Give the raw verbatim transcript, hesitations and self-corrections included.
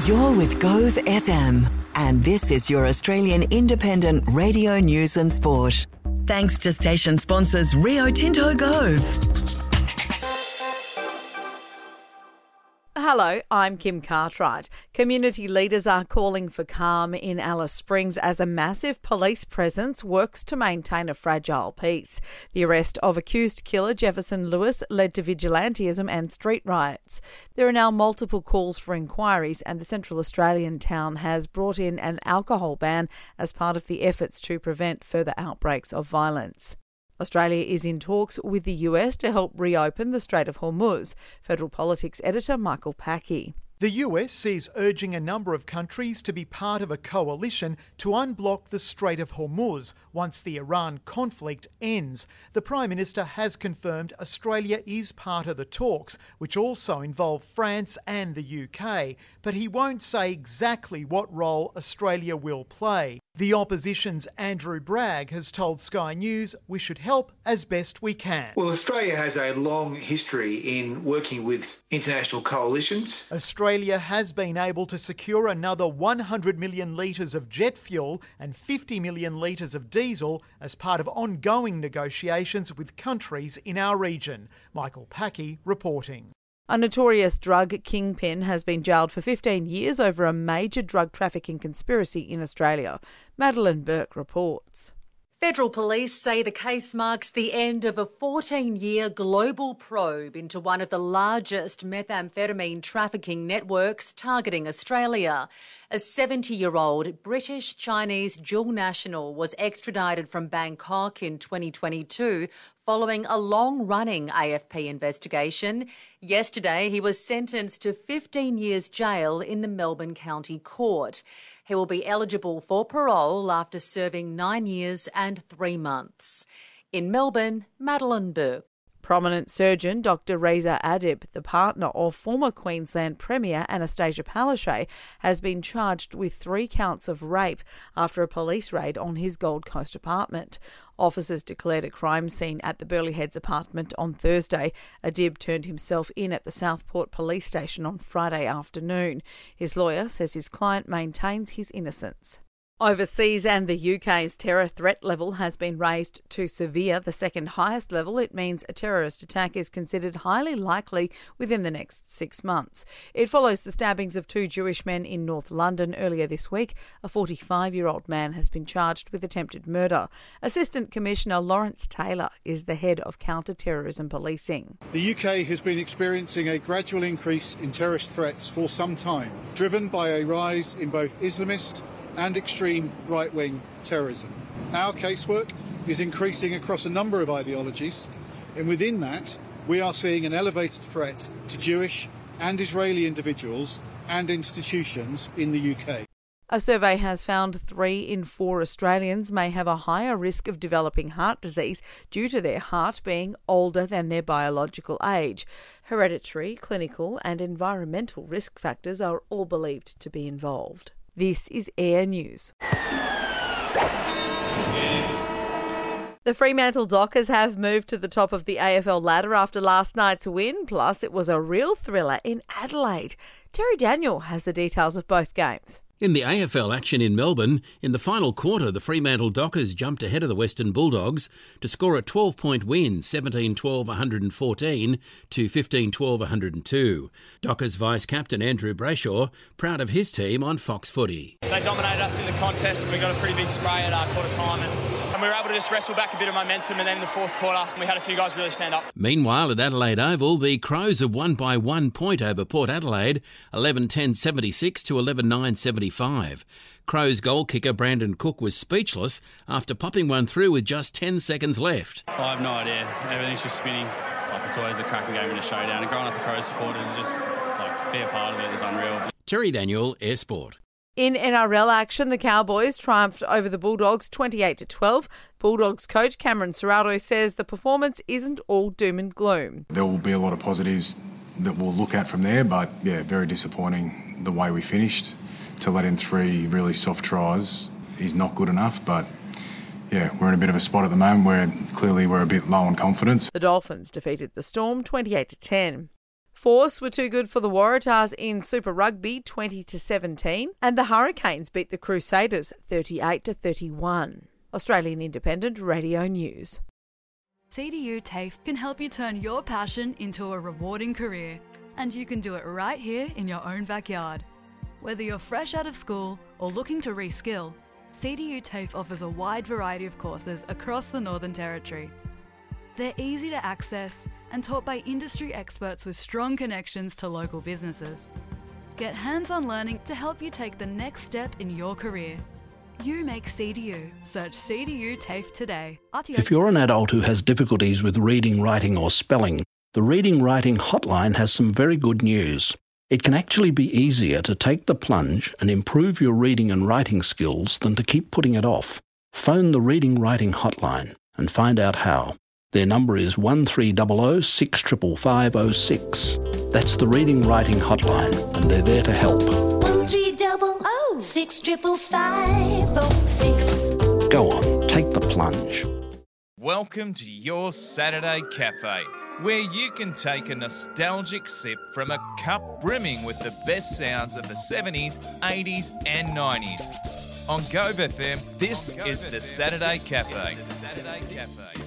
You're with Gove F M, and this is your Australian independent radio news and sport. Thanks to station sponsors Rio Tinto Gove. Hello, I'm Kim Cartwright. Community leaders are calling for calm in Alice Springs as a massive police presence works to maintain a fragile peace. The arrest of accused killer Jefferson Lewis led to vigilantism and street riots. There are now multiple calls for inquiries, and the Central Australian town has brought in an alcohol ban as part of the efforts to prevent further outbreaks of violence. Australia is in talks with the U S to help reopen the Strait of Hormuz. Federal Politics editor Michael Packey. The U S is urging a number of countries to be part of a coalition to unblock the Strait of Hormuz once the Iran conflict ends. The Prime Minister has confirmed Australia is part of the talks, which also involve France and the U K, but he won't say exactly what role Australia will play. The opposition's Andrew Bragg has told Sky News we should help as best we can. Well, Australia has a long history in working with international coalitions. Australia has been able to secure another one hundred million litres of jet fuel and fifty million litres of diesel as part of ongoing negotiations with countries in our region. Michael Packey reporting. A notorious drug kingpin has been jailed for fifteen years over a major drug trafficking conspiracy in Australia. Madeline Burke reports. Federal police say the case marks the end of a fourteen-year global probe into one of the largest methamphetamine trafficking networks targeting Australia. A seventy-year-old British-Chinese dual national was extradited from Bangkok in twenty twenty-two following a long-running A F P investigation. Yesterday, he was sentenced to fifteen years jail in the Melbourne County Court. He will be eligible for parole after serving nine years and three months. In Melbourne, Madeline Burke. Prominent surgeon Doctor Reza Adib, the partner of former Queensland Premier Anastasia Palaszczuk, has been charged with three counts of rape after a police raid on his Gold Coast apartment. Officers declared a crime scene at the Burleigh Heads apartment on Thursday. Adib turned himself in at the Southport police station on Friday afternoon. His lawyer says his client maintains his innocence. Overseas, and the U K's terror threat level has been raised to severe, the second highest level. It means a terrorist attack is considered highly likely within the next six months. It follows the stabbings of two Jewish men in North London earlier this week. A forty-five-year-old man has been charged with attempted murder. Assistant Commissioner Lawrence Taylor is the head of counter-terrorism policing. The U K has been experiencing a gradual increase in terrorist threats for some time, driven by a rise in both Islamist and extreme right-wing terrorism. Our casework is increasing across a number of ideologies, and within that, we are seeing an elevated threat to Jewish and Israeli individuals and institutions in the U K. A survey has found three in four Australians may have a higher risk of developing heart disease due to their heart being older than their biological age. Hereditary, clinical and environmental risk factors are all believed to be involved. This is Air News. The Fremantle Dockers have moved to the top of the A F L ladder after last night's win. Plus, it was a real thriller in Adelaide. Terry Daniel has the details of both games. In the A F L action in Melbourne, in the final quarter, the Fremantle Dockers jumped ahead of the Western Bulldogs to score a twelve-point win, seventeen twelve one hundred fourteen to fifteen twelve one hundred two. Dockers vice-captain Andrew Brayshaw, proud of his team on Fox Footy. They dominated us in the contest and we got a pretty big spray at our quarter time and, and we were able to just wrestle back a bit of momentum, and then in the fourth quarter we had a few guys really stand up. Meanwhile, at Adelaide Oval, the Crows have won by one point over Port Adelaide, eleven ten seventy-six to eleven nine seventy-five. Crows goal kicker Brandon Cook was speechless after popping one through with just ten seconds left. I have no idea. Everything's just spinning. Like, it's always a cracking game and a showdown. And growing up a Crows supporter and just like be a part of it is unreal. Terry Daniel, Air Sport. In N R L action, the Cowboys triumphed over the Bulldogs twenty-eight to twelve. Bulldogs coach Cameron Serrato says the performance isn't all doom and gloom. There will be a lot of positives that we'll look at from there, but yeah, very disappointing the way we finished. To let in three really soft tries is not good enough, but yeah, we're in a bit of a spot at the moment where clearly we're a bit low on confidence. The Dolphins defeated the Storm twenty-eight to ten. Force were too good for the Waratahs in Super Rugby, twenty to seventeen, and the Hurricanes beat the Crusaders thirty-eight to thirty-one. Australian Independent Radio News. C D U TAFE can help you turn your passion into a rewarding career, and you can do it right here in your own backyard. Whether you're fresh out of school or looking to reskill, C D U TAFE offers a wide variety of courses across the Northern Territory. They're easy to access and taught by industry experts with strong connections to local businesses. Get hands-on learning to help you take the next step in your career. You make C D U. Search C D U TAFE today. R T O If you're an adult who has difficulties with reading, writing or spelling, the Reading Writing Hotline has some very good news. It can actually be easier to take the plunge and improve your reading and writing skills than to keep putting it off. Phone the Reading Writing Hotline and find out how. Their number is one three zero zero six five five five zero six. That's the Reading Writing Hotline, and they're there to help. one three zero zero six five five five zero six. Go on, take the plunge. Welcome to your Saturday Cafe, where you can take a nostalgic sip from a cup brimming with the best sounds of the seventies, eighties and nineties. On Gove F M, this is the Saturday Cafe.